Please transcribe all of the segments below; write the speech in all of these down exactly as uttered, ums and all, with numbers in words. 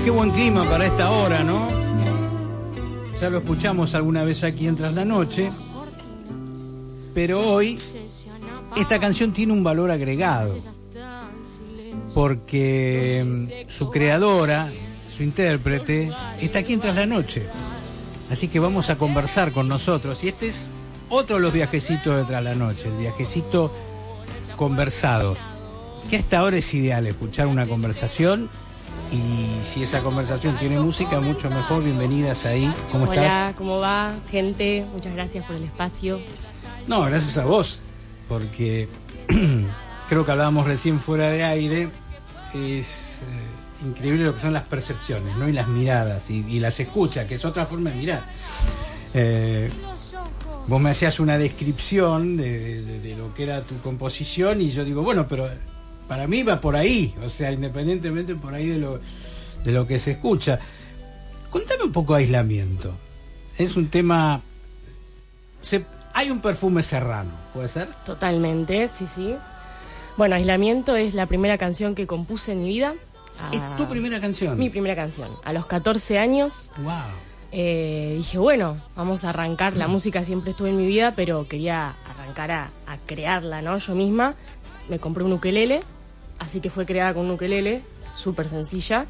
Qué buen clima para esta hora, ¿no? Ya lo escuchamos alguna vez aquí en Tras la Noche, pero hoy esta canción tiene un valor agregado, porque su creadora, su intérprete, está aquí en Tras la Noche. Así que vamos a conversar con nosotros. Y este es otro de los viajecitos de Tras la Noche, el viajecito conversado. Que a esta hora es ideal escuchar una conversación. Y si esa conversación tiene música, mucho mejor. Bienvenidas ahí. ¿Cómo Hola, estás? Hola, ¿cómo va, gente? Muchas gracias por el espacio. No, gracias a vos, porque creo que hablábamos recién fuera de aire. Es eh, increíble lo que son las percepciones, ¿no? Y las miradas y, y las escuchas, que es otra forma de mirar. Eh, vos me hacías una descripción de, de, de lo que era tu composición y yo digo, bueno, pero para mí va por ahí, o sea, independientemente por ahí de lo, de lo que se escucha. Contame un poco de Aislamiento. Es un tema... Se, hay un perfume serrano, ¿puede ser? Totalmente, sí, sí. Bueno, Aislamiento es la primera canción que compuse en mi vida. ¿Es ah, tu primera canción? Mi primera canción. A los catorce años. Wow. Eh, dije, bueno, vamos a arrancar. La música siempre estuvo en mi vida, pero quería arrancar a, a crearla, ¿no? Yo misma. Me compré un ukelele, así que fue creada con un ukelele, súper sencilla.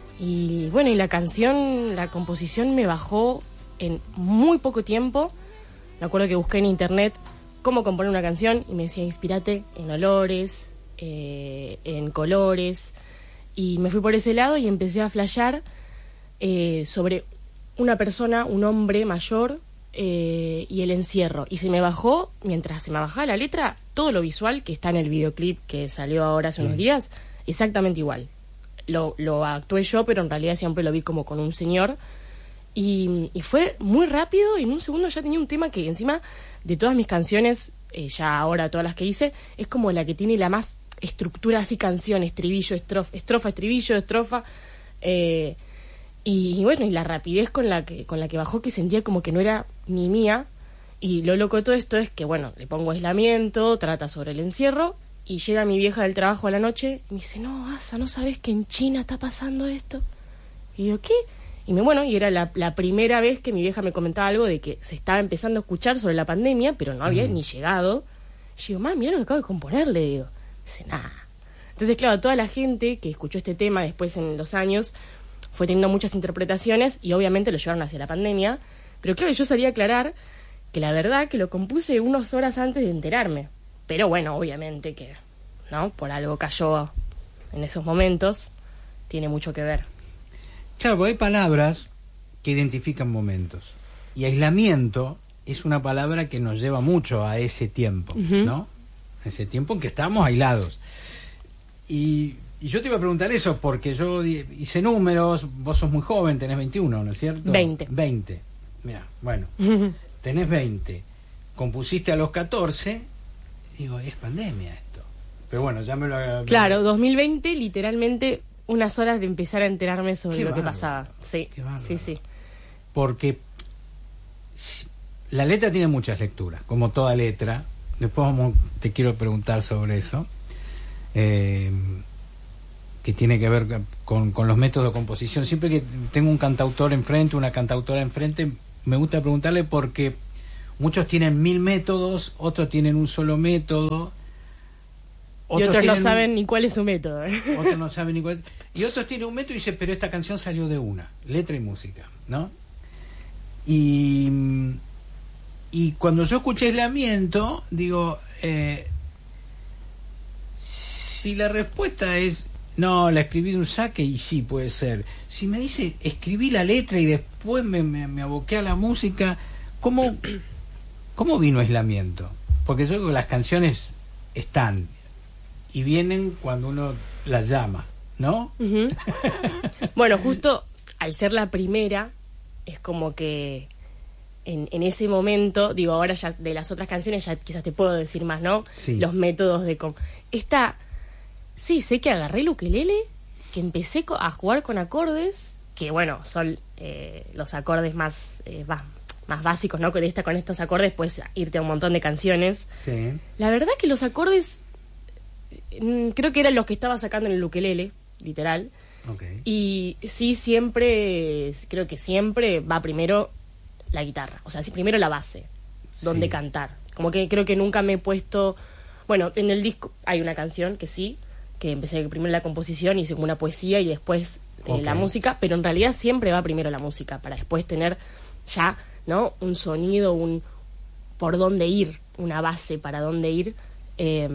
Y bueno, y la canción, la composición me bajó en muy poco tiempo. Me acuerdo que busqué en internet cómo componer una canción y me decía, inspírate en olores, eh, en colores. Y me fui por ese lado y empecé a flashear eh, sobre una persona, un hombre mayor eh, y el encierro. Y se me bajó, mientras se me bajaba la letra, todo lo visual que está en el videoclip que salió ahora hace unos días, exactamente igual. Lo, lo actué yo, pero en realidad siempre lo vi como con un señor. Y, y fue muy rápido, y en un segundo ya tenía un tema que encima de todas mis canciones, eh, ya ahora todas las que hice, es como la que tiene la más estructura así, canción, estribillo, estrofa, estrofa estribillo, estrofa. Eh, y, y bueno, y la rapidez con la que con la que bajó, que sentía como que no era ni mía. Y lo loco de todo esto es que, bueno, le pongo Aislamiento, trata sobre el encierro, y llega mi vieja del trabajo a la noche y me dice, no, Asa, ¿no sabes que en China está pasando esto? Y digo, ¿qué? Y me, bueno, y era la, la primera vez que mi vieja me comentaba algo de que se estaba empezando a escuchar sobre la pandemia, pero no había mm. ni llegado. Y yo digo, mamá, mira lo que acabo de componer, le digo. Dice, nada. Entonces, claro, toda la gente que escuchó este tema después en los años fue teniendo muchas interpretaciones y obviamente lo llevaron hacia la pandemia. Pero claro, yo sabía aclarar que la verdad que lo compuse unas horas antes de enterarme. Pero bueno, obviamente que, ¿no? Por algo cayó en esos momentos, tiene mucho que ver. Claro, porque hay palabras que identifican momentos. Y aislamiento es una palabra que nos lleva mucho a ese tiempo, uh-huh. ¿no? Ese tiempo en que estábamos aislados. Y, y yo te iba a preguntar eso porque yo hice números, vos sos muy joven, tenés veintiuno, ¿no es cierto? veinte. veinte. Mira, bueno, tenés veinte. Compusiste a los catorce, digo, es pandemia esto. Pero bueno, ya me lo... Claro, dos mil veinte, literalmente... unas horas de empezar a enterarme sobre Qué lo bárbaro. que pasaba. Sí, sí, sí. Porque la letra tiene muchas lecturas, como toda letra. Después vamos, te quiero preguntar sobre eso, eh, que tiene que ver con, con los métodos de composición. Siempre que tengo un cantautor enfrente, una cantautora enfrente, me gusta preguntarle porque muchos tienen mil métodos, otros tienen un solo método. Otros y otros no saben un... ni cuál es su método. Otros no saben ni cuál. Y otros tienen un método y dicen, pero esta canción salió de una, letra y música, ¿no? Y, y cuando yo escuché Aislamiento, digo, eh, si la respuesta es, no, la escribí de un saque, y sí, puede ser. Si me dice, escribí la letra y después me, me, me aboqué a la música, ¿cómo, ¿cómo vino Aislamiento? Porque yo creo que las canciones están... y vienen cuando uno las llama, ¿no? Uh-huh. Bueno, justo al ser la primera, es como que en, en ese momento, digo, ahora ya de las otras canciones ya quizás te puedo decir más, ¿no? Sí. Los métodos de... Com- Esta, sí, sé que agarré el ukelele, que empecé co- a jugar con acordes, que bueno, son eh, los acordes más... Eh, va, más básicos, ¿no? Con, esta, con estos acordes puedes irte a un montón de canciones. Sí. La verdad que los acordes... creo que eran los que estaba sacando en el ukelele, literal. Okay. Y sí, siempre, creo que siempre va primero la guitarra, o sea, sí, primero la base, donde sí. cantar. Como que creo que nunca me he puesto... Bueno, en el disco hay una canción que sí, que empecé primero la composición, hice como una poesía y después eh, okay. la música, pero en realidad siempre va primero la música, para después tener ya, ¿no? Un sonido, un por dónde ir, una base para dónde ir. Eh,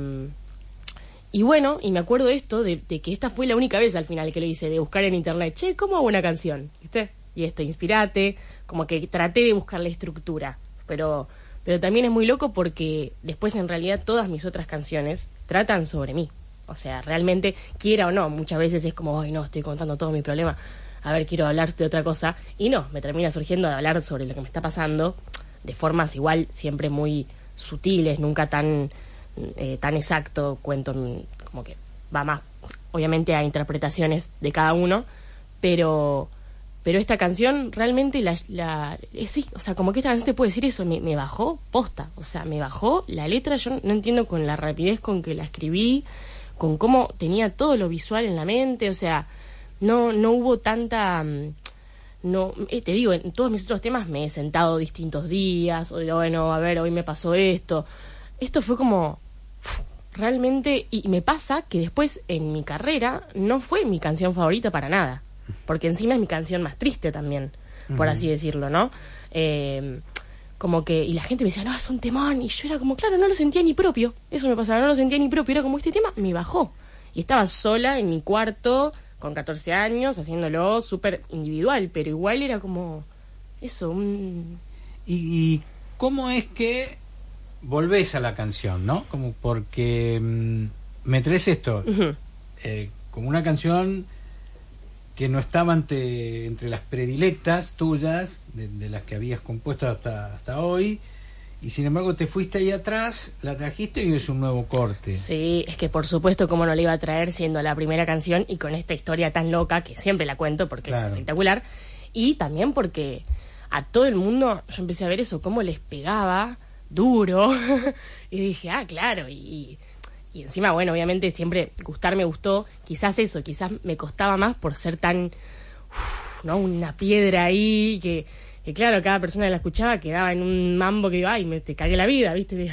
y bueno, y me acuerdo de esto, de, de que esta fue la única vez al final que lo hice, de buscar en internet, che, ¿cómo hago una canción? ¿Viste? Y esto, inspirate, como que traté de buscar la estructura, pero... Pero también es muy loco porque después en realidad todas mis otras canciones tratan sobre mí. O sea, realmente, quiera o no, muchas veces es como, ay no, estoy contando todo mi problema, a ver, quiero hablar de otra cosa. Y no, me termina surgiendo de hablar sobre lo que me está pasando, de formas igual siempre muy sutiles, nunca tan, eh, tan exacto, cuento como que va más, obviamente, a interpretaciones de cada uno, pero... Pero esta canción realmente la, la eh, sí, o sea, como que esta canción te puede decir eso, me, me bajó posta, o sea, me bajó la letra, yo no entiendo con la rapidez con que la escribí, con cómo tenía todo lo visual en la mente, o sea, no no hubo tanta, no eh, te digo, en todos mis otros temas me he sentado distintos días, o digo, bueno, a ver, hoy me pasó esto, esto fue como realmente, y me pasa que después en mi carrera no fue mi canción favorita para nada. Porque encima es mi canción más triste también, por uh-huh. así decirlo, ¿no? Eh, como que, y la gente me decía, no, es un temón, y yo era como, claro, no lo sentía ni propio, eso me pasaba, no lo sentía ni propio, era como, este tema me bajó, y estaba sola en mi cuarto, con catorce años, haciéndolo súper individual, pero igual era como, eso, un... ¿Y, y cómo es que volvés a la canción, no? Como porque mmm, me traes esto, uh-huh. eh, como una canción... que no estaba ante, entre las predilectas tuyas, de, de las que habías compuesto hasta, hasta hoy, y sin embargo te fuiste ahí atrás, la trajiste y es un nuevo corte. Sí, es que por supuesto cómo no la iba a traer siendo la primera canción y con esta historia tan loca, que siempre la cuento porque claro. es espectacular, y también porque a todo el mundo, yo empecé a ver eso, cómo les pegaba duro, y dije, ah, claro, y... Y encima, bueno, obviamente siempre gustar me gustó, quizás eso, quizás me costaba más por ser tan, uf, ¿no? Una piedra ahí, que, que claro, cada persona que la escuchaba quedaba en un mambo que digo, ay, me te cagué la vida, ¿viste?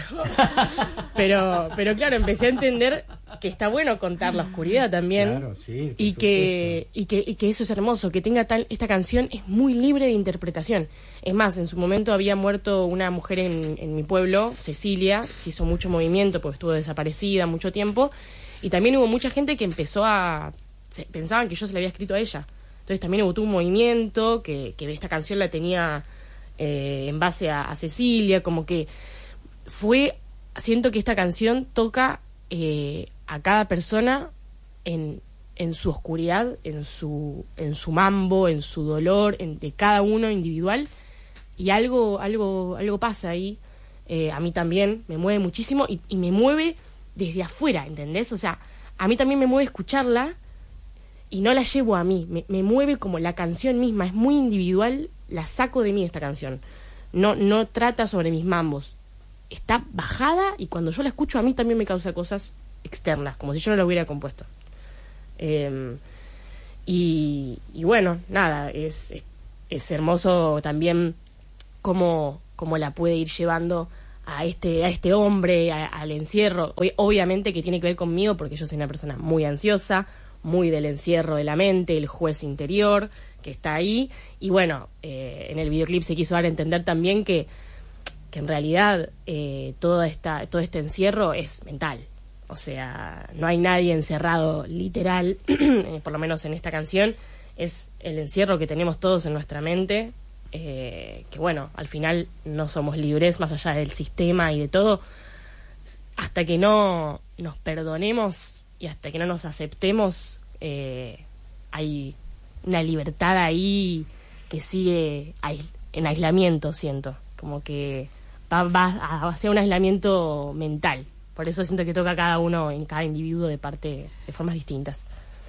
pero, pero claro, empecé a entender que está bueno contar la oscuridad también. Claro, sí, y que, y que y que eso es hermoso, que tenga tal, esta canción es muy libre de interpretación. Es más, en su momento había muerto una mujer en, en mi pueblo, Cecilia, que hizo mucho movimiento porque estuvo desaparecida mucho tiempo, y también hubo mucha gente que empezó a... Se, pensaban que yo se la había escrito a ella. Entonces también hubo un movimiento que, que esta canción la tenía eh, en base a, a Cecilia, como que fue... Siento que esta canción toca eh, a cada persona en, en su oscuridad, en su, en su mambo, en su dolor, en, de cada uno individual. Y algo, algo, algo pasa ahí, eh, a mí también me mueve muchísimo y, y me mueve desde afuera, ¿entendés? O sea, a mí también me mueve escucharla y no la llevo a mí, me, me mueve como la canción misma, es muy individual, la saco de mí esta canción, no, no trata sobre mis mambos, está bajada y cuando yo la escucho a mí también me causa cosas externas, como si yo no la hubiera compuesto. Eh, y, y bueno, nada, es, es hermoso también cómo, cómo la puede ir llevando a este, a este hombre, a, al encierro, Ob- obviamente que tiene que ver conmigo porque yo soy una persona muy ansiosa, muy del encierro de la mente, el juez interior que está ahí, y bueno, eh, en el videoclip se quiso dar a entender también que, que en realidad eh, toda esta, todo este encierro es mental, o sea, no hay nadie encerrado literal, por lo menos en esta canción, es el encierro que tenemos todos en nuestra mente. Eh, que bueno, al final no somos libres más allá del sistema y de todo, hasta que no nos perdonemos y hasta que no nos aceptemos, eh, hay una libertad ahí que sigue en aislamiento, siento, como que va, va hacia un aislamiento mental, por eso siento que toca a cada uno, en cada individuo de parte, de formas distintas.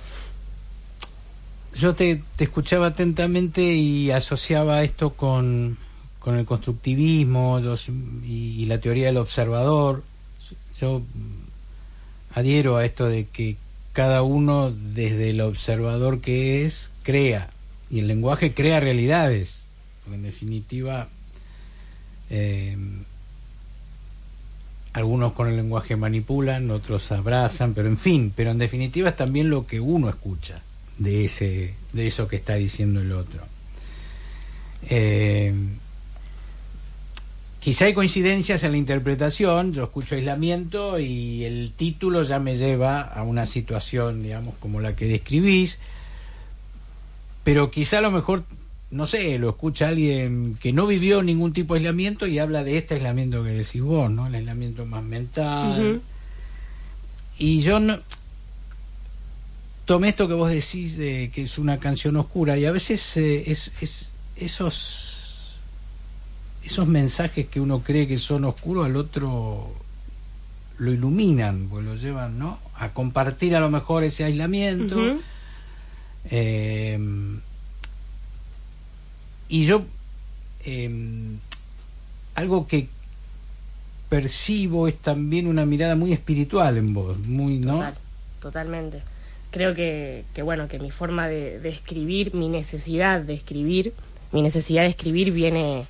Yo te, te escuchaba atentamente y asociaba esto con, con el constructivismo los, y, y la teoría del observador. Yo adhiero a esto de que cada uno desde el observador que es, crea, y el lenguaje crea realidades, porque en definitiva eh, algunos con el lenguaje manipulan, otros abrazan, pero en fin, pero en definitiva es también lo que uno escucha de ese, de eso que está diciendo el otro. Eh, quizá hay coincidencias en la interpretación. Yo escucho Aislamiento y el título ya me lleva a una situación, digamos, como la que describís, pero quizá a lo mejor, no sé, lo escucha alguien que no vivió ningún tipo de aislamiento y habla de este aislamiento que decís vos, ¿no? El aislamiento más mental. Uh-huh. Y yo no tomé esto que vos decís, eh, que es una canción oscura, y a veces eh, es, es esos esos mensajes que uno cree que son oscuros, al otro lo iluminan, pues lo llevan, ¿no?, a compartir a lo mejor ese aislamiento. Uh-huh. eh, y yo eh, algo que percibo es también una mirada muy espiritual en vos, muy, ¿no? Total, totalmente. Creo que, que bueno, que mi forma de, de escribir, mi necesidad de escribir, mi necesidad de escribir viene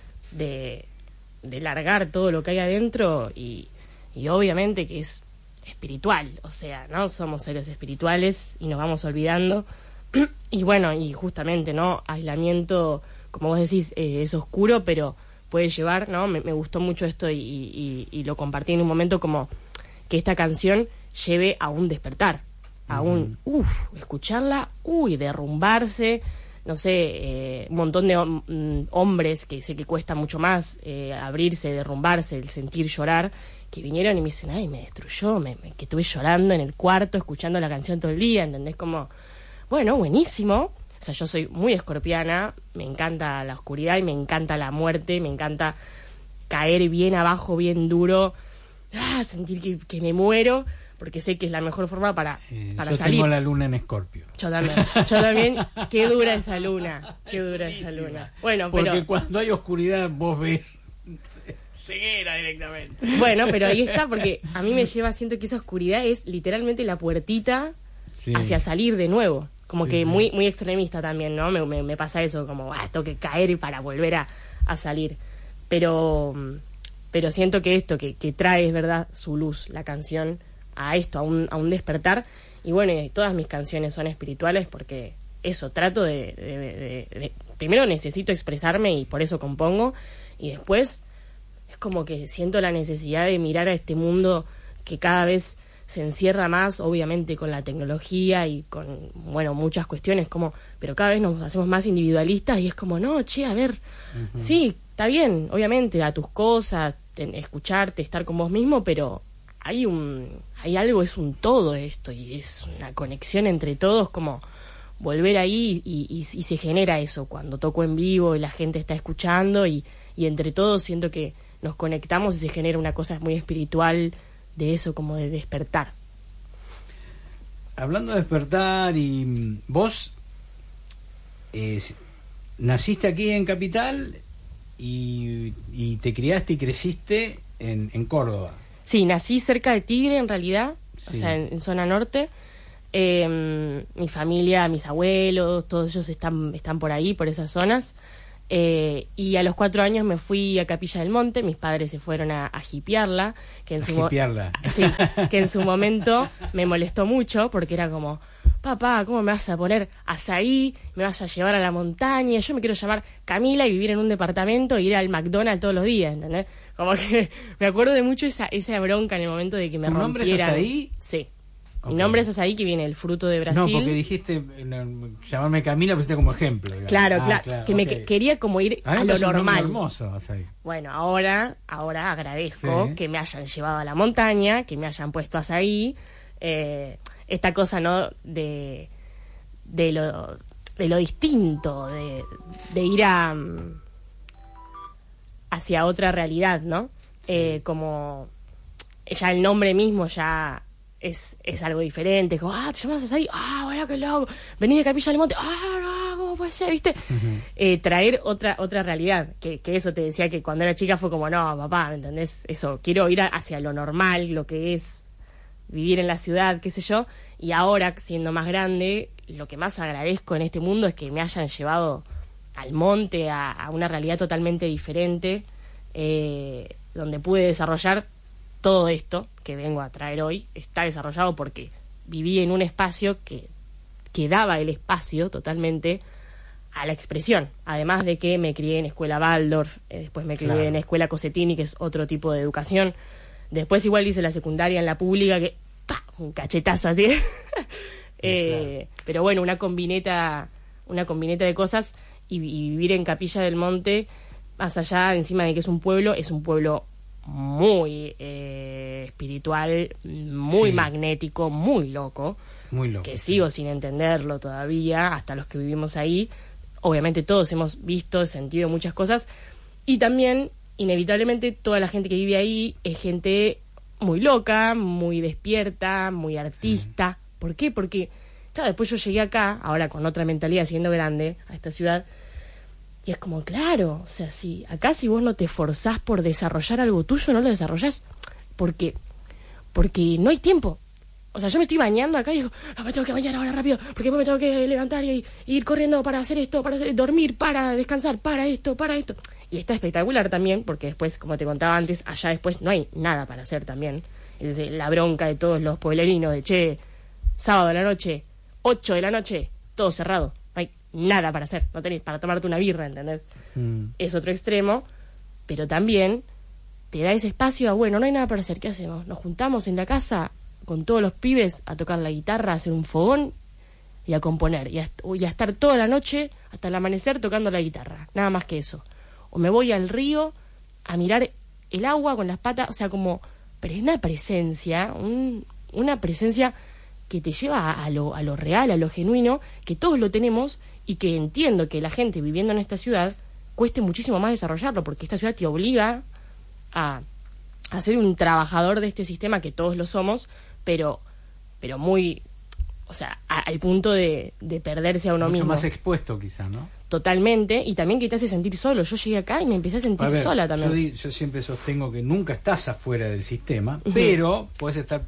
de, de largar todo lo que hay adentro y, y obviamente que es espiritual, o sea, ¿no? Somos seres espirituales y nos vamos olvidando. Y bueno, y justamente, ¿no? Aislamiento, como vos decís, eh, es oscuro, pero puede llevar, ¿no? Me, me gustó mucho esto y, y, y lo compartí en un momento, como que esta canción lleve a un despertar, a un, uff, escucharla, uy, derrumbarse, no sé, eh, un montón de hom- hombres que sé que cuesta mucho más eh, abrirse, derrumbarse, el sentir llorar, que vinieron y me dicen, ay, me destruyó, me, me, que estuve llorando en el cuarto, escuchando la canción todo el día, ¿entendés? Como, bueno, buenísimo. O sea, yo soy muy escorpiana, me encanta la oscuridad y me encanta la muerte, me encanta caer bien abajo, bien duro, ah, sentir que, que me muero, porque sé que es la mejor forma para, eh, para yo salir. Yo tengo la luna en Escorpio. Yo también, yo también. Qué dura esa luna, qué dura esa luna. Bueno, porque pero cuando hay oscuridad vos ves ceguera directamente. Bueno, pero ahí está, porque a mí me lleva, siento que esa oscuridad es literalmente la puertita sí. hacia salir de nuevo. Como sí, que sí. muy muy extremista también, ¿no? Me, me, me pasa eso, como, ah, tengo que caer para volver a, a salir. Pero pero siento que esto, que, que trae, es verdad, su luz, la canción, a esto, a un, a un despertar. Y bueno, y todas mis canciones son espirituales porque eso, trato de, de, de, de... Primero necesito expresarme y por eso compongo. Y después es como que siento la necesidad de mirar a este mundo que cada vez se encierra más, obviamente con la tecnología y con, bueno, muchas cuestiones, como, pero cada vez nos hacemos más individualistas y es como, no, che, a ver, uh-huh. sí, está bien, obviamente, a tus cosas, ten, escucharte, estar con vos mismo, pero hay un, hay algo, es un todo esto y es una conexión entre todos, como volver ahí y, y, y se genera eso cuando toco en vivo y la gente está escuchando y, y entre todos siento que nos conectamos y se genera una cosa muy espiritual de eso, como de despertar. Hablando de despertar, y vos eh, naciste aquí en Capital y, y te criaste y creciste en, en Córdoba. Sí, nací cerca de Tigre en realidad, sí. o sea, en, en zona norte. Eh, mi familia, mis abuelos, todos ellos están, están por ahí, por esas zonas. Eh, y a los cuatro años me fui a Capilla del Monte, mis padres se fueron a, a hipearla, que en su mo- sí, que en su momento me molestó mucho porque era como, papá, ¿cómo me vas a poner azaí? ¿Me vas a llevar a la montaña? Yo me quiero llamar Camila y vivir en un departamento e ir al McDonald's todos los días, ¿entendés? Como que me acuerdo de mucho esa, esa bronca en el momento de que me rompieran. ¿Tu nombre es azaí? Sí. Okay. Mi nombre es azaí, que viene el fruto de Brasil. No, porque dijiste no, llamarme Camila, pusiste como ejemplo. Digamos. Claro, ah, claro, claro, que okay. me que, quería como ir a, a lo normal. Hermoso, azaí. Bueno, ahora, ahora agradezco sí. que me hayan llevado a la montaña, que me hayan puesto azaí. Eh, esta cosa, ¿no? De, de lo de lo distinto, de, de ir a hacia otra realidad, ¿no? Sí. Eh, como ya el nombre mismo ya es, es algo diferente, como, ah, te llamas así, ah, bueno, qué loco, venís de Capilla del Monte, ah, no, ¿cómo puede ser? ¿Viste? Uh-huh. Eh, traer otra otra realidad, que, que eso te decía que cuando era chica fue como, no, papá, ¿me entendés? Eso, quiero ir a, hacia lo normal, lo que es vivir en la ciudad, qué sé yo, Y ahora, siendo más grande, lo que más agradezco en este mundo es que me hayan llevado al monte, a, a una realidad totalmente diferente, eh, donde pude desarrollar todo esto que vengo a traer hoy. Está desarrollado porque viví en un espacio que, que daba el espacio totalmente a la expresión, además de que me crié en escuela Waldorf, eh, después me crié Claro. en escuela Cosetini, que es otro tipo de educación, después igual hice la secundaria en la pública, que ¡pah! Un cachetazo así. eh, Claro. Pero bueno, una combineta, una combineta de cosas, y, y vivir en Capilla del Monte, más allá, encima de que es un pueblo, es un pueblo muy eh, espiritual, muy Sí. magnético, muy loco, Muy loco. que sigo sin entenderlo todavía, hasta los que vivimos ahí. Obviamente todos hemos visto, sentido muchas cosas, y también, inevitablemente, toda la gente que vive ahí es gente muy loca, muy despierta, muy artista. Sí. ¿Por qué? Porque, claro, después yo llegué acá, ahora con otra mentalidad, siendo grande, a esta ciudad, y es como, claro, o sea, si acá si vos no te esforzás por desarrollar algo tuyo, no lo desarrollás, porque, porque no hay tiempo. O sea, yo me estoy bañando acá y digo, no, me tengo que bañar ahora rápido, porque después me tengo que levantar y, y ir corriendo para hacer esto, para hacer, dormir, para descansar, para esto, para esto. Y está espectacular también, porque después, como te contaba antes, allá después no hay nada para hacer también. Es decir, la bronca de todos los pueblerinos de, che, sábado de la noche, ocho de la noche, todo cerrado. No hay nada para hacer, no tenés para tomarte una birra, ¿entendés? Mm. Es otro extremo, pero también te da ese espacio a, bueno, no hay nada para hacer, ¿qué hacemos? Nos juntamos en la casa con todos los pibes a tocar la guitarra, a hacer un fogón y a componer, y a, y a estar toda la noche hasta el amanecer tocando la guitarra, nada más que eso. O me voy al río a mirar el agua con las patas, o sea, como, pero es una presencia, un, una presencia que te lleva a, a, lo, a lo real, a lo genuino, que todos lo tenemos, y que entiendo que la gente viviendo en esta ciudad cueste muchísimo más desarrollarlo, porque esta ciudad te obliga a, a ser un trabajador de este sistema, que todos lo somos, pero pero muy, o sea, a, al punto de, de perderse a uno Mucho mismo. Mucho más expuesto quizás, ¿no? Totalmente, y también que te hace sentir solo. Yo llegué acá y me empecé a sentir a ver, sola también. Yo, di, yo siempre sostengo que nunca estás afuera del sistema, uh-huh. pero puedes estar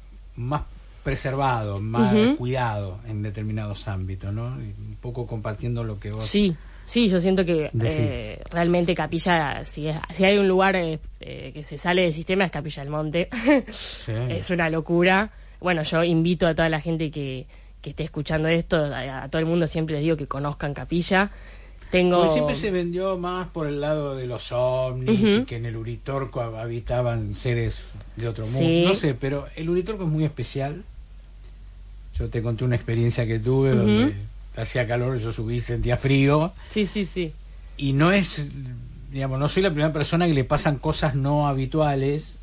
más preservado, más uh-huh. cuidado en determinados ámbitos, ¿no? Y un poco compartiendo lo que vos... Sí. Sí, yo siento que eh, realmente Capilla, si, es, si hay un lugar eh, eh, que se sale del sistema, es Capilla del Monte. Sí. Es una locura. Bueno, yo invito a toda la gente que, que esté escuchando esto, a, a todo el mundo siempre les digo que conozcan Capilla. Tengo... Porque siempre se vendió más por el lado de los ovnis, uh-huh. y que en el Uritorco habitaban seres de otro mundo. Sí. No sé, pero el Uritorco es muy especial. Yo te conté una experiencia que tuve uh-huh. donde... hacía calor, yo subí, sentía frío. Sí, sí, sí. Y no es, digamos, no soy la primera persona que le pasan cosas no habituales.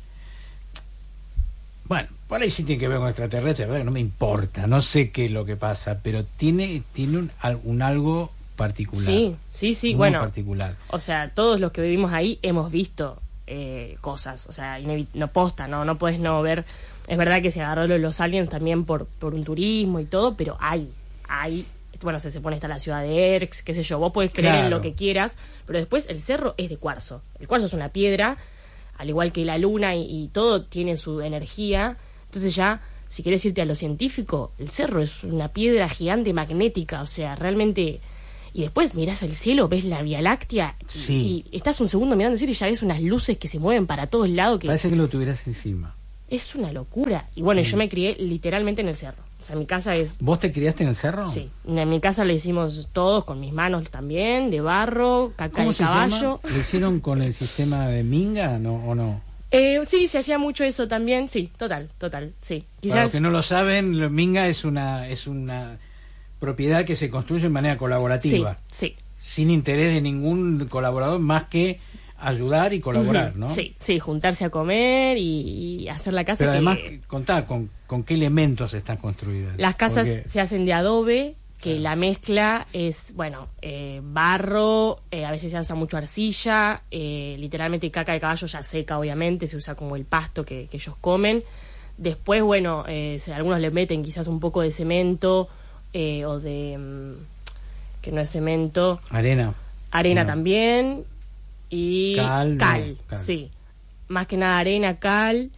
Bueno, por ahí sí tiene que ver con extraterrestres, verdad que no me importa, no sé qué es lo que pasa, pero tiene tiene un, un algo particular. Sí, sí, sí, muy bueno. particular. O sea, todos los que vivimos ahí hemos visto eh, cosas, o sea, no posta, no, no puedes no ver. Es verdad que se agarró los aliens también por, por un turismo y todo, pero hay, hay. Bueno, se supone está la ciudad de Erx, qué sé yo, vos podés creer claro. en lo que quieras, pero después el cerro es de cuarzo. El cuarzo es una piedra, al igual que la luna, y, y todo tiene su energía. Entonces ya, si querés irte a lo científico, el cerro es una piedra gigante magnética, o sea, realmente... Y después mirás el cielo, ves la Vía Láctea, sí. y, y estás un segundo mirando el cielo y ya ves unas luces que se mueven para todos lados. Que parece que lo tuvieras encima. Es una locura. Y bueno, sí. yo me crié literalmente en el cerro. O sea, mi casa es... ¿Vos te criaste en el cerro? Sí. En mi casa le hicimos todos con mis manos también, de barro, caca de caballo. ¿Lo hicieron con el sistema de minga no, o no? Eh, sí, se hacía mucho eso también. Sí, total, total, sí. Quizás... Para los que no lo saben, lo minga es una es una propiedad que se construye de manera colaborativa. Sí, sí. Sin interés de ningún colaborador más que... ayudar y colaborar, ¿no? Sí, sí, juntarse a comer y, y hacer la casa. Pero que... además, contá, ¿con, con qué elementos están construidas? Las casas Porque... se hacen de adobe, que claro. la mezcla es, bueno, eh, barro, eh, a veces se usa mucho arcilla, eh, literalmente caca de caballo ya seca, obviamente, se usa como el pasto que, que ellos comen. Después, bueno, eh, algunos le meten quizás un poco de cemento eh, o de... Um, que no es cemento. Arena. Arena no. también. Y cal, cal, no, cal, sí. Más que nada arena, cal.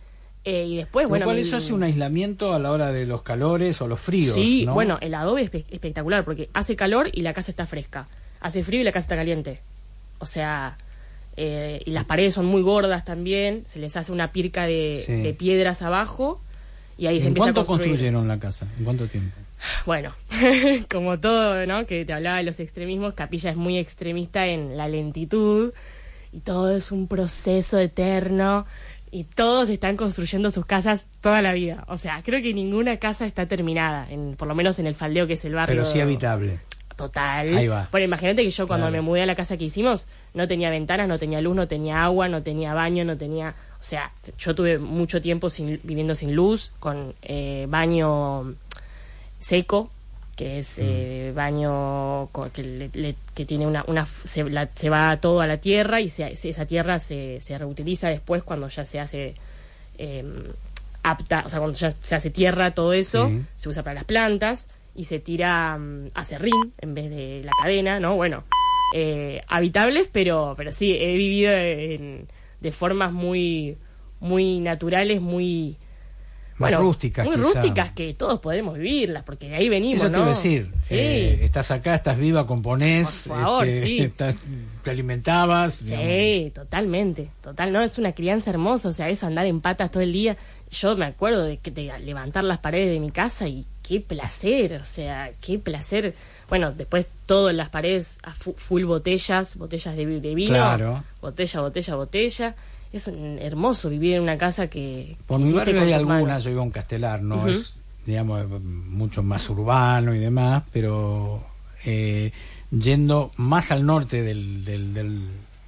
Eh, y después, Lo bueno... cual mi- eso hace un aislamiento a la hora de los calores o los fríos, Sí, ¿no? bueno, el adobe es espe- espectacular porque hace calor y la casa está fresca. Hace frío y la casa está caliente. O sea, eh, y las paredes son muy gordas también. Se les hace una pirca de, Sí. de piedras abajo y ahí se ¿En empieza a cuánto construir. construyeron la casa? ¿En cuánto tiempo? Bueno, como todo, ¿no? Que te hablaba de los extremismos, Capilla es muy extremista en la lentitud y todo es un proceso eterno y todos están construyendo sus casas toda la vida. O sea, creo que ninguna casa está terminada, en, por lo menos en el Faldeo, que es el barrio. Pero sí habitable. Total. Ahí va. Bueno, imagínate que yo cuando Claro. me mudé a la casa que hicimos, no tenía ventanas, no tenía luz, no tenía agua, no tenía baño, no tenía... O sea, yo tuve mucho tiempo sin, viviendo sin luz, con eh, baño seco, que es eh, baño con- que, le- le- que tiene una... una se, la- se va todo a la tierra y se, se- esa tierra se, se reutiliza después cuando ya se hace... eh, apta, o sea, cuando ya se hace tierra, todo eso, Sí. se usa para las plantas y se tira um, a serrín en vez de la cadena, ¿no? Bueno, eh, habitables, pero pero sí, he vivido en- de formas muy muy naturales, muy Más rústicas, muy quizá. rústicas que todos podemos vivirlas, porque de ahí venimos, Eso te ¿no? iba a decir. Sí. Eh, estás acá, estás viva, componés. Por favor, este, sí. estás- te alimentabas. digamos. Sí, totalmente, total, no, es una crianza hermosa, o sea, eso andar en patas todo el día. Yo me acuerdo de, que- de levantar las paredes de mi casa y qué placer, o sea, qué placer. Bueno, después todo en las paredes a fu- full botellas, botellas de, vi- de vino, Claro. botella, botella, botella. Es un- hermoso vivir en una casa que... Por que mi hiciste barrio con hay tus algunas, manos. yo vivo en Castelar, no Ujú. es, digamos, mucho más urbano y demás, pero eh, yendo más al norte del, del, del,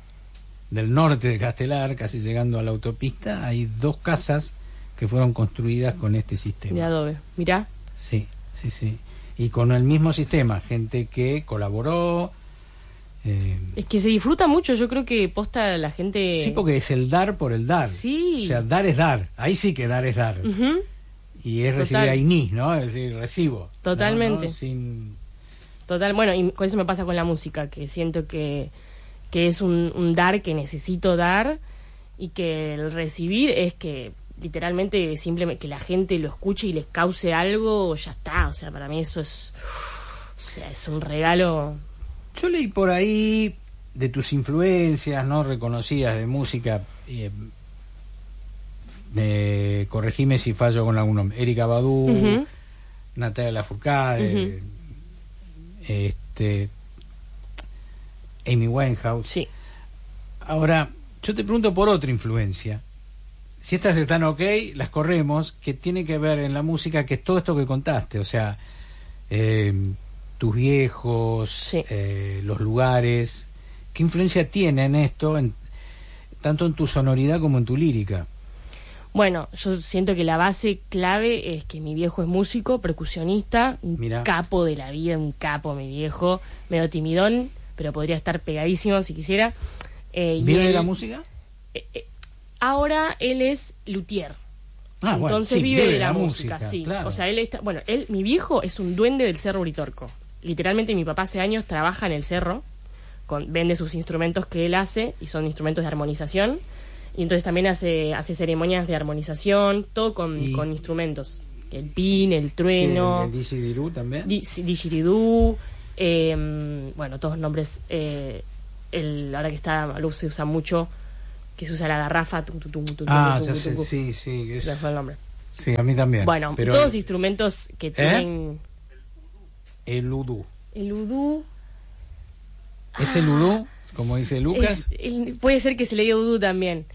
del norte de Castelar, casi llegando a la autopista, hay dos casas que fueron construidas con este De sistema. adobe, mirá. Sí, sí, sí. Y con el mismo sistema, gente que colaboró. eh, Es que se disfruta mucho, yo creo que posta la gente... sí, porque es el dar por el dar. Sí. O sea, dar es dar. Ahí sí que dar es dar. Ujú. Y es Total. recibir ahí ni, ¿no? Es decir, recibo. Totalmente. ¿no? ¿No? Sin... Total, bueno, y con eso me pasa con la música, que siento que, que es un, un dar que necesito dar y que el recibir es que literalmente simplemente que la gente lo escuche y les cause algo, ya está, o sea, para mí eso es, o sea, es un regalo. Yo leí por ahí de tus influencias, ¿no? Reconocidas de música. Eh, eh, corregime si fallo con algún nombre. Erika Badu, Ujú. Natalia Lafourcade, este, Amy Winehouse. Sí. Ahora, yo te pregunto por otra influencia. Si estas están ok, las corremos, que tiene que ver en la música, que es todo esto que contaste, o sea, eh, tus viejos, Sí. eh, los lugares, ¿qué influencia tienen esto, en, tanto en tu sonoridad como en tu lírica? Bueno, yo siento que la base clave es que mi viejo es músico, percusionista, un Mirá. capo de la vida, un capo mi viejo, medio timidón, pero podría estar pegadísimo si quisiera. Eh, y ¿Viene de él- la música? eh, eh, ahora él es luthier. Ah, bueno, Entonces sí, vive de la, música, sí. claro. O sea, él está, bueno, él, mi viejo es un duende del Cerro Uritorco. Literalmente mi papá hace años trabaja en el cerro, con, vende sus instrumentos que él hace y son instrumentos de armonización. Y entonces también hace, hace ceremonias de armonización, todo con, Y- con instrumentos. El pin, el ¿Qué, trueno, ¿El didgeridoo también? di- didgeridoo, eh, bueno, todos nombres. Eh, el, ahora que está a luz se usa mucho, que se usa la garrafa. Tum, tum, tum, tum, Ah, tum, ya tum, sé, tum. sí, sí. Se Es, me fue el nombre. sí, a mí también. Bueno, pero todos instrumentos que tienen el udú. el udú. ¿Es el udú, como dice Lucas? Es- el- puede ser que se le diga udú también.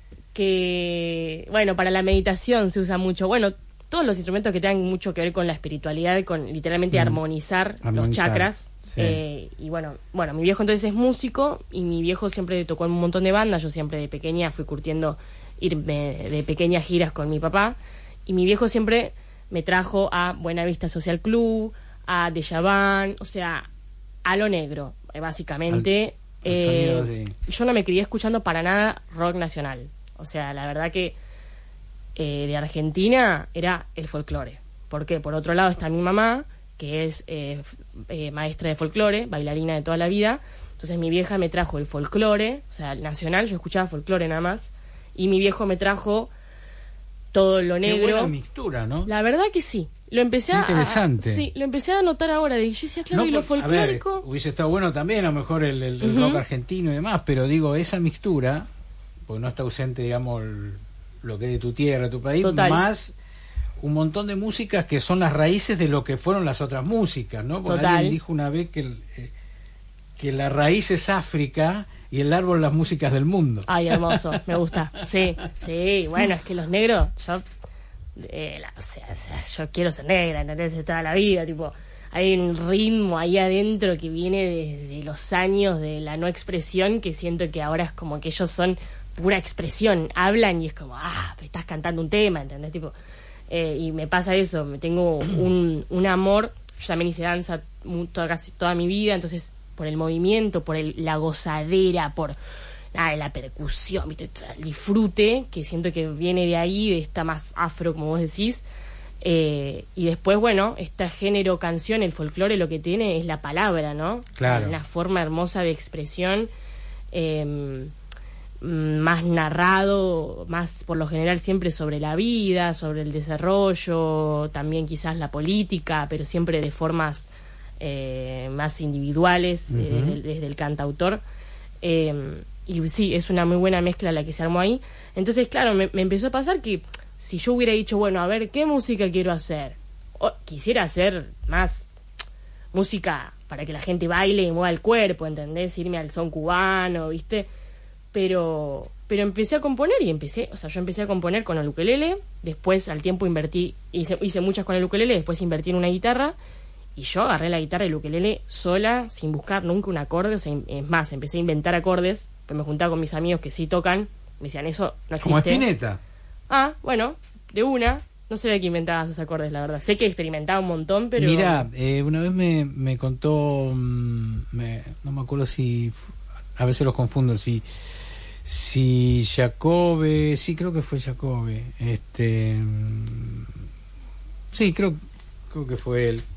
Que, bueno, para la meditación se usa mucho. Bueno, todos los instrumentos que tengan mucho que ver con la espiritualidad, con literalmente Mm. armonizar, los Armonizar, chakras. sí. Eh, y bueno, bueno, mi viejo entonces es músico y mi viejo siempre tocó en un montón de bandas. Yo siempre de pequeña fui curtiendo irme de pequeñas giras con mi papá. Y mi viejo siempre me trajo a Buenavista Social Club, a Dejavan, o sea, a lo negro, eh, básicamente. Al- al Eh, sonido, sí. yo no me crié escuchando para nada rock nacional. O sea, la verdad que eh, de Argentina era el folclore. ¿Por qué? Por otro lado está mi mamá, que es eh, f- eh, maestra de folclore, bailarina de toda la vida. Entonces mi vieja me trajo el folclore, o sea, el nacional, yo escuchaba folclore nada más. Y mi viejo me trajo todo lo Qué negro. buena mixtura, ¿no? La verdad que sí. Lo empecé a, interesante. a- sí, lo empecé a notar ahora. De, yo decía, claro, No, y lo por- a ver, folclórico. hubiese estado bueno también, a lo mejor el, el- el Ujú. rock argentino y demás, pero digo, esa mixtura, porque no está ausente, digamos, el- lo que es de tu tierra, tu país, Total. más un montón de músicas que son las raíces de lo que fueron las otras músicas, ¿no? Porque Total. alguien dijo una vez que, el, eh, que la raíz es África y el árbol las músicas del mundo. Ay, hermoso, me gusta. Sí, sí, bueno, es que los negros, yo, eh, la- o sea, o sea, yo quiero ser negra, ¿entendés? De toda la vida, tipo, hay un ritmo ahí adentro que viene desde los años de la no expresión, que siento que ahora es como que ellos son pura expresión, hablan y es como, ah, estás cantando un tema, ¿entendés? Tipo, eh, y me pasa eso, me tengo un, un amor, yo también hice danza mu- toda, casi toda mi vida, entonces por el movimiento, por el, la gozadera, por ah, la percusión, ¿viste? El disfrute, que siento que viene de ahí, de esta más afro, como vos decís. Eh, y después, bueno, este género canción, el folclore, lo que tiene es la palabra, ¿no? Claro. Una forma hermosa de expresión, eh, más narrado, más por lo general siempre sobre la vida, sobre el desarrollo, también quizás la política, pero siempre de formas eh, más individuales, uh-huh. eh, desde, desde el cantautor. Eh, y sí, es una muy buena mezcla la que se armó ahí. Entonces, claro, me, me empezó a pasar que si yo hubiera dicho, bueno, a ver, ¿qué música quiero hacer? O, quisiera hacer más música para que la gente baile y mueva el cuerpo, ¿entendés? Irme al son cubano, ¿viste? Pero pero empecé a componer y empecé, o sea, yo empecé a componer con el ukelele, después al tiempo invertí, hice, hice muchas con el ukelele, después invertí en una guitarra, y yo agarré la guitarra y el ukelele sola, sin buscar nunca un acorde, o sea, es más, empecé a inventar acordes, pues me juntaba con mis amigos que sí tocan, me decían, eso no existe. Como Spinetta. Ah, bueno, de una, no sabía que inventaba esos acordes, la verdad. Sé que experimentaba un montón, pero... Mira, eh, una vez me, me contó, mm, me, no me acuerdo si, a veces los confundo, si... Si Jacobe, sí creo que fue Jacobe, este, sí creo, creo que fue él,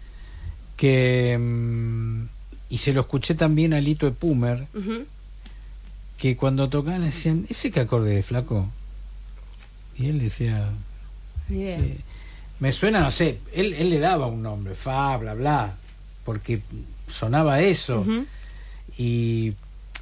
que y se lo escuché también a Lito Epumer, uh-huh. que cuando tocaban le decían, ¿ese qué acorde es, flaco? Y él decía, yeah. eh, me suena, no sé, él, él le daba un nombre, fa, bla, bla, porque sonaba eso, uh-huh. y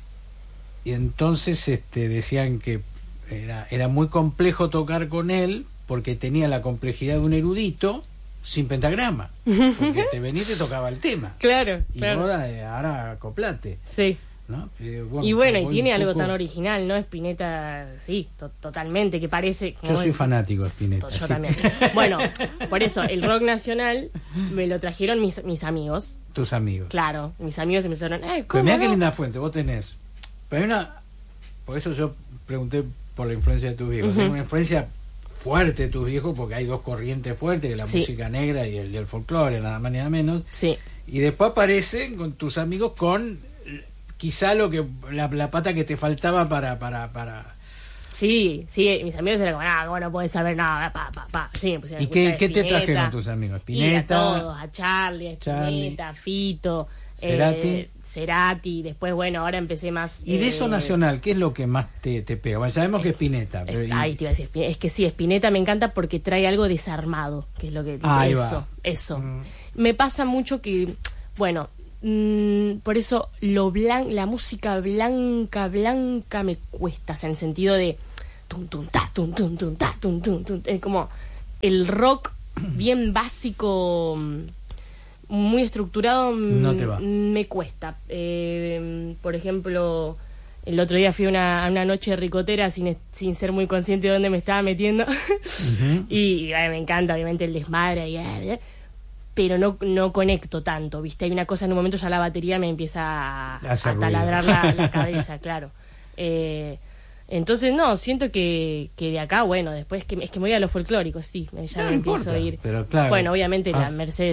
Y entonces este, decían que era, era muy complejo tocar con él porque tenía la complejidad de un erudito sin pentagrama. Porque te venía y te tocaba el tema. Claro, y claro. ahora, ahora acoplate. Sí. ¿No? Y bueno, y bueno, y tiene poco... algo tan original, ¿no? Spinetta, sí, to- totalmente, que parece... Yo soy decís, fanático de Spinetta. Yo sí. también. Bueno, por eso, el rock nacional me lo trajeron mis, mis amigos. Tus amigos. Claro, mis amigos empezaron, eh, ¿cómo Pero mirá no? qué linda fuente, vos tenés... Pero hay una, por eso yo pregunté por la influencia de tus viejos. Uh-huh. Tengo una influencia fuerte de tus viejos porque hay dos corrientes fuertes, que la sí. música negra y el, y el folclore, nada más ni nada menos. Sí. Y después aparecen con tus amigos con quizá lo que la, la pata que te faltaba para para para. Sí, sí, mis amigos eran como, ah, bueno, no puedes saber nada, pa, pa, pa. Sí, ¿y qué, qué te trajeron tus amigos? Spinetta, a todos, a Charlie, a Spinetta, a Fito. Cerati. Eh, Cerati, después, bueno, ahora empecé más... ¿Y de eh, eso nacional, qué es lo que más te, te pega? Bueno, sabemos es, que Spinetta. Pero, es, ay, te iba a decir, es que sí, Spinetta me encanta porque trae algo desarmado, que es lo que... Ah, eso, va. eso. Mm. Me pasa mucho que, bueno, mmm, por eso lo blan, la música blanca, blanca me cuesta, o sea, en el sentido de... Tum, tum, ta, tum, tum, tum, ta, tum, tum, tum, es como el rock bien básico... muy estructurado, no te va. Me cuesta. Eh, por ejemplo, el otro día fui a una, a una noche ricotera sin, sin ser muy consciente de dónde me estaba metiendo. Uh-huh. y, y bueno, me encanta, obviamente, el desmadre. Y, pero no, no conecto tanto, ¿viste? Hay una cosa, en un momento ya la batería me empieza a, a taladrar la, la cabeza, claro. Eh, entonces, no, siento que, que de acá, bueno, después que es que me voy a lo folclórico, sí, ya no me importa, empiezo a ir. Pero claro. Bueno, obviamente ah. la Mercedes